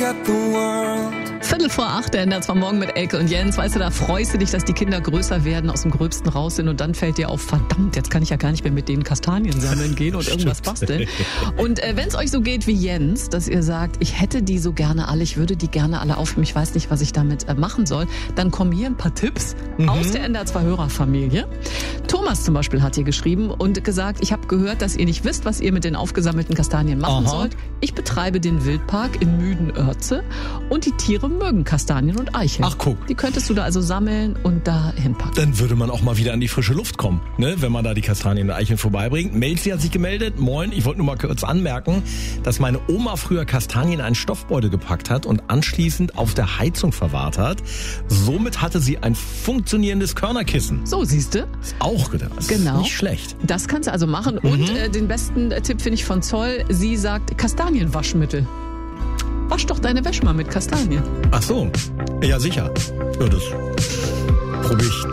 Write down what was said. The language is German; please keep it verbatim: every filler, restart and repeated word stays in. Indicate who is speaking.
Speaker 1: at the world.
Speaker 2: Viertel vor acht, der ändert zwar morgen mit Elke und Jens. Weißt du, da freust du dich, dass die Kinder größer werden, aus dem Gröbsten raus sind und dann fällt dir auf, verdammt, jetzt kann ich ja gar nicht mehr mit denen Kastanien sammeln gehen und irgendwas basteln. Und äh, wenn es euch so geht wie Jens, dass ihr sagt, ich hätte die so gerne alle, ich würde die gerne alle aufnehmen, ich weiß nicht, was ich damit äh, machen soll, dann kommen hier ein paar Tipps mhm. aus der N D R zwei Hörerfamilie. Thomas zum Beispiel hat hier geschrieben und gesagt, ich habe gehört, dass ihr nicht wisst, was ihr mit den aufgesammelten Kastanien machen
Speaker 3: Aha.
Speaker 2: sollt. Ich betreibe den Wildpark in Müden-Oerze und die Tiere mögen Kastanien und Eicheln.
Speaker 3: Ach, guck.
Speaker 2: Die könntest du da also sammeln und da hinpacken.
Speaker 3: Dann würde man auch mal wieder an die frische Luft kommen, ne? Wenn man da die Kastanien und Eicheln vorbeibringt. Melzi hat sich gemeldet. Moin, ich wollte nur mal kurz anmerken, dass meine Oma früher Kastanien in einen Stoffbeutel gepackt hat und anschließend auf der Heizung verwahrt hat. Somit hatte sie ein funktionierendes Körnerkissen.
Speaker 2: So, siehst du?
Speaker 3: Ist auch gedacht.
Speaker 2: Genau.
Speaker 3: Nicht schlecht.
Speaker 2: Das kannst du also machen.
Speaker 3: Mhm.
Speaker 2: Und äh, den besten äh, Tipp finde ich von Zoll. Sie sagt Kastanienwaschmittel. Wasch doch deine Wäsche mal mit Kastanien.
Speaker 3: Ach so. Ja, sicher. Ja, das probier ich